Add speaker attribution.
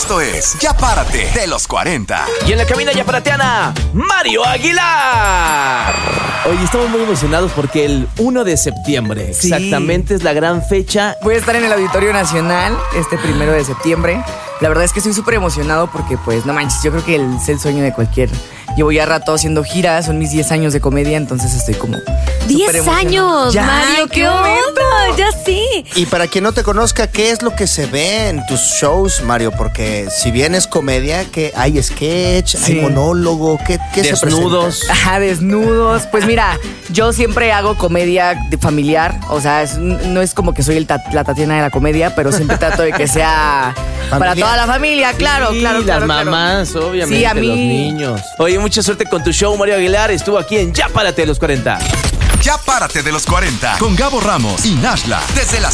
Speaker 1: Esto es Ya Párate de los 40.
Speaker 2: Y en la cabina ya parateana, Mario Aguilar. Oye, estamos muy emocionados porque el 1 de septiembre exactamente es la gran fecha.
Speaker 3: Voy a estar en el Auditorio Nacional este 1 de septiembre. La verdad es que estoy súper emocionado porque, pues, no manches, yo creo que es el sueño de cualquier... Llevo ya rato haciendo giras, son mis 10 años de comedia, entonces estoy como...
Speaker 4: 10 años,
Speaker 3: ya,
Speaker 4: Mario, qué onda, ya sí.
Speaker 5: Y para quien no te conozca, ¿qué es lo que se ve en tus shows, Mario? Porque si bien es comedia, que hay sketch, hay monólogo, ¿qué
Speaker 2: desnudos.
Speaker 5: se presenta?
Speaker 3: Ajá, desnudos. Pues mira, yo siempre hago comedia familiar, o sea, no es como que soy la Tatiana de la comedia, pero siempre trato de que sea para toda la familia, claro,
Speaker 2: Sí,
Speaker 3: claro.
Speaker 2: las mamás, obviamente,
Speaker 3: Sí, a mí.
Speaker 2: los niños. Oye, mucha suerte con tu show, Mario Aguilar. Estuvo aquí en Ya Párate de los 40.
Speaker 1: Ya Párate de los 40 con Gabo Ramos y Nashla. Desde las